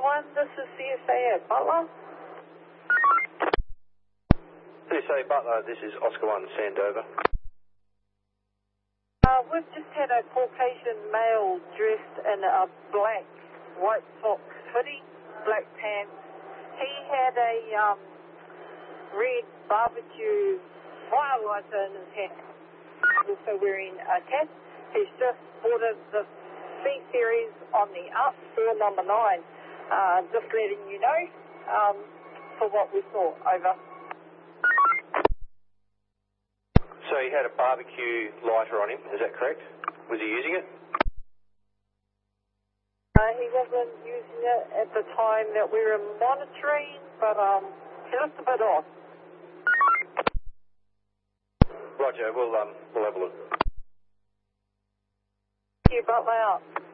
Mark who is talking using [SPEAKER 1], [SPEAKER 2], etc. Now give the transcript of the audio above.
[SPEAKER 1] 1, this is CSA at Butler.
[SPEAKER 2] CSA Butler, this is Oscar 1, Sandover.
[SPEAKER 1] We've just had a Caucasian male dressed in a black white sock hoodie, black pants. He had a red barbecue firelighter in his hand. Also wearing a cap. He's just boarded the C series on the up, door number 9. Just letting you know for what we saw. Over.
[SPEAKER 2] So he had a barbecue lighter on him, is that correct? Was he using it?
[SPEAKER 1] He wasn't using it at the time that we were monitoring, but he looked a bit off.
[SPEAKER 2] Roger, we'll have a look.
[SPEAKER 1] Thank you, Butler out.